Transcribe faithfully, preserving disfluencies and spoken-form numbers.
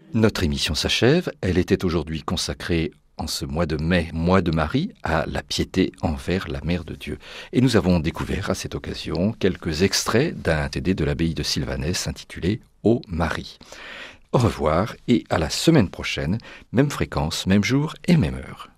Notre émission s'achève. Elle était aujourd'hui consacrée en ce mois de mai, mois de Marie, à la piété envers la Mère de Dieu. Et nous avons découvert à cette occasion quelques extraits d'un T D de l'abbaye de Sylvanès intitulé « Ô Marie ». Au revoir et à la semaine prochaine, même fréquence, même jour et même heure.